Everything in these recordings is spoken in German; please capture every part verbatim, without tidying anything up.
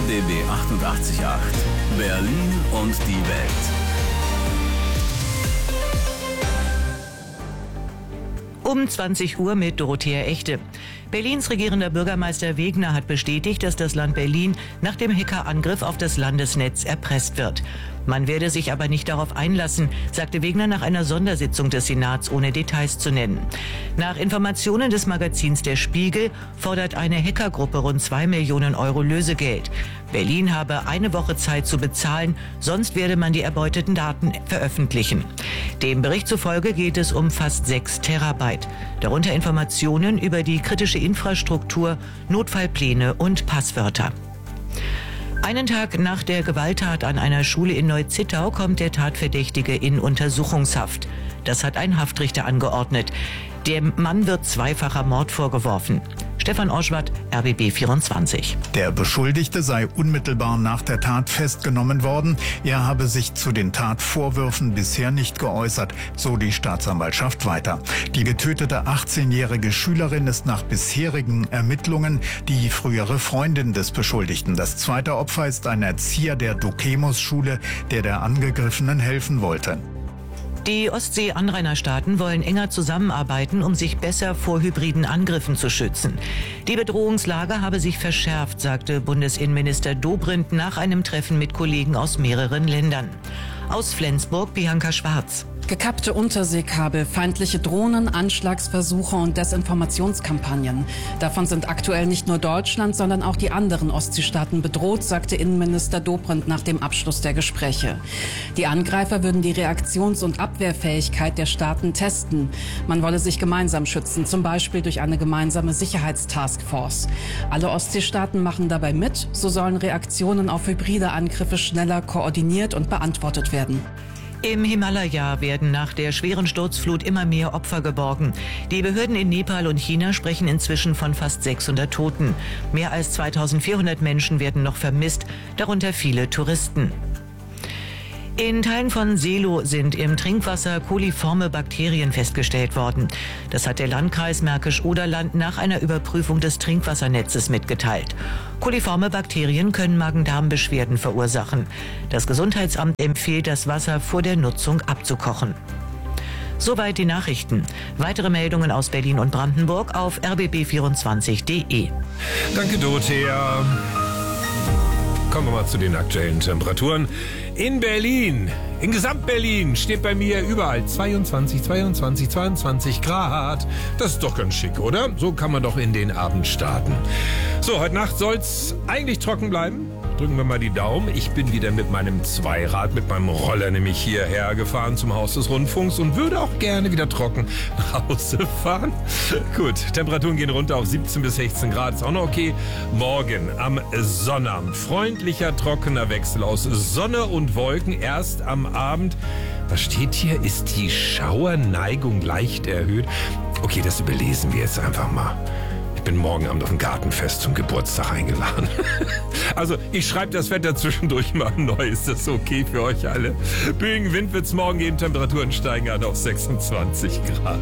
D B achtundachtzig Komma acht. Berlin und die Welt. Um zwanzig Uhr mit Dorothea Echte. Berlins regierender Bürgermeister Wegner hat bestätigt, dass das Land Berlin nach dem Hackerangriff auf das Landesnetz erpresst wird. Man werde sich aber nicht darauf einlassen, sagte Wegner nach einer Sondersitzung des Senats, ohne Details zu nennen. Nach Informationen des Magazins Der Spiegel fordert eine Hackergruppe rund zwei Millionen Euro Lösegeld. Berlin habe eine Woche Zeit zu bezahlen, sonst werde man die erbeuteten Daten veröffentlichen. Dem Bericht zufolge geht es um fast sechs Terabyte. Darunter Informationen über die kritische Infrastruktur, Notfallpläne und Passwörter. Einen Tag nach der Gewalttat an einer Schule in Neu-Zittau kommt der Tatverdächtige in Untersuchungshaft. Das hat ein Haftrichter angeordnet. Dem Mann wird zweifacher Mord vorgeworfen. Stefan Oschwart, R B B vierundzwanzig. Der Beschuldigte sei unmittelbar nach der Tat festgenommen worden. Er habe sich zu den Tatvorwürfen bisher nicht geäußert, so die Staatsanwaltschaft weiter. Die getötete achtzehnjährige Schülerin ist nach bisherigen Ermittlungen die frühere Freundin des Beschuldigten. Das zweite Opfer ist ein Erzieher der Dokemos-Schule, der der Angegriffenen helfen wollte. Die Ostsee-Anrainerstaaten wollen enger zusammenarbeiten, um sich besser vor hybriden Angriffen zu schützen. Die Bedrohungslage habe sich verschärft, sagte Bundesinnenminister Dobrindt nach einem Treffen mit Kollegen aus mehreren Ländern. Aus Flensburg, Bianca Schwarz. Gekappte Unterseekabel, feindliche Drohnen, Anschlagsversuche und Desinformationskampagnen. Davon sind aktuell nicht nur Deutschland, sondern auch die anderen Ostseestaaten bedroht, sagte Innenminister Dobrindt nach dem Abschluss der Gespräche. Die Angreifer würden die Reaktions- und Abwehrfähigkeit der Staaten testen. Man wolle sich gemeinsam schützen, zum Beispiel durch eine gemeinsame Sicherheitstaskforce. Alle Ostseestaaten machen dabei mit, so sollen Reaktionen auf hybride Angriffe schneller koordiniert und beantwortet werden. Im Himalaya werden nach der schweren Sturzflut immer mehr Opfer geborgen. Die Behörden in Nepal und China sprechen inzwischen von fast sechshundert Toten. Mehr als zweitausendvierhundert Menschen werden noch vermisst, darunter viele Touristen. In Teilen von Seelow sind im Trinkwasser koliforme Bakterien festgestellt worden. Das hat der Landkreis Märkisch-Oderland nach einer Überprüfung des Trinkwassernetzes mitgeteilt. Koliforme Bakterien können Magen-Darm-Beschwerden verursachen. Das Gesundheitsamt empfiehlt, das Wasser vor der Nutzung abzukochen. Soweit die Nachrichten. Weitere Meldungen aus Berlin und Brandenburg auf r b b vierundzwanzig punkt de. Danke, Dorothea. Kommen wir mal zu den aktuellen Temperaturen. In Berlin, in Gesamt-Berlin steht bei mir überall zweiundzwanzig, zweiundzwanzig, zweiundzwanzig Grad. Das ist doch ganz schick, oder? So kann man doch in den Abend starten. So, heute Nacht soll's eigentlich trocken bleiben. Drücken wir mal die Daumen. Ich bin wieder mit meinem Zweirad, mit meinem Roller nämlich hierher gefahren zum Haus des Rundfunks und würde auch gerne wieder trocken nach Hause fahren. Gut, Temperaturen gehen runter auf siebzehn bis sechzehn Grad, ist auch noch okay. Morgen am Sonnabend freundlicher, trockener Wechsel aus Sonne und Wolken. Erst am Abend, was steht hier, ist die Schauerneigung leicht erhöht. Okay, das überlesen wir jetzt einfach mal. Ich bin morgen Abend auf ein Gartenfest zum Geburtstag eingeladen. Also, ich schreibe das Wetter zwischendurch mal neu. Ist das okay für euch alle? Böigen Wind wird es morgen geben. Temperaturen steigen an auf sechsundzwanzig Grad.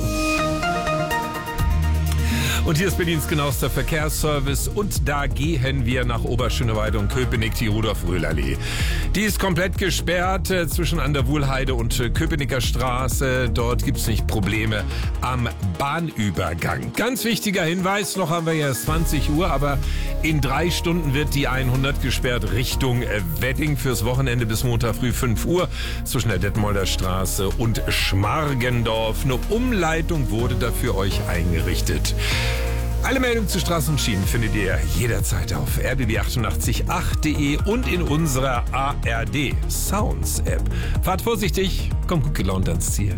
Und hier ist Berlins genauester Verkehrsservice und da gehen wir nach Oberschöneweide und Köpenick, die Rudolf-Röhl-Allee. Die ist komplett gesperrt äh, zwischen an der Wuhlheide und äh, Köpenicker Straße. Dort gibt es nicht Probleme am Bahnübergang. Ganz wichtiger Hinweis, noch haben wir ja erst zwanzig Uhr, aber in drei Stunden wird die hundert gesperrt Richtung äh, Wedding fürs Wochenende bis Montag früh fünf Uhr zwischen der Detmolder Straße und Schmargendorf. Eine Umleitung wurde dafür euch eingerichtet. Alle Meldungen zu Straßen und Schienen findet ihr jederzeit auf r b b achtundachtzig punkt acht punkt de und in unserer A R D Sounds App. Fahrt vorsichtig, kommt gut gelaunt ans Ziel.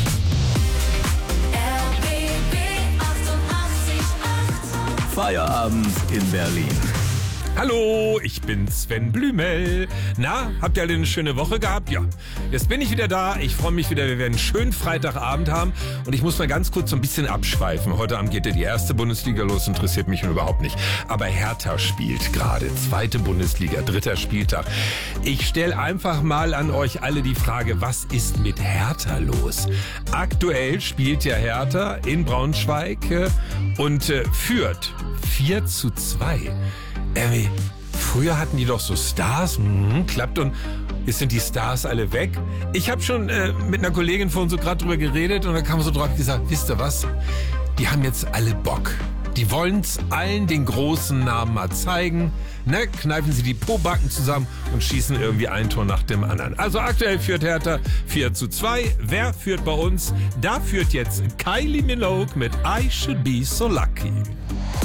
R B B achtundachtzig Komma acht. Feierabend in Berlin. Hallo, ich bin Sven Blümel. Na, habt ihr alle eine schöne Woche gehabt? Ja, jetzt bin ich wieder da. Ich freue mich wieder. Wir werden einen schönen Freitagabend haben. Und ich muss mal ganz kurz so ein bisschen abschweifen. Heute Abend geht ja die erste Bundesliga los. Interessiert mich überhaupt nicht. Aber Hertha spielt gerade. Zweite Bundesliga, dritter Spieltag. Ich stelle einfach mal an euch alle die Frage, was ist mit Hertha los? Aktuell spielt ja Hertha in Braunschweig äh, und äh, führt vier zu zwei. Irgendwie früher hatten die doch so Stars, mhm, klappt und jetzt sind die Stars alle weg. Ich habe schon äh, mit einer Kollegin vorhin so gerade drüber geredet und dann kam so drauf gesagt, wisst ihr was, die haben jetzt alle Bock. Die wollen's allen den großen Namen mal zeigen. Ne? Kneifen sie die Pobacken zusammen und schießen irgendwie ein Tor nach dem anderen. Also aktuell führt Hertha vier zu zwei. Wer führt bei uns? Da führt jetzt Kylie Minogue mit I Should Be So Lucky.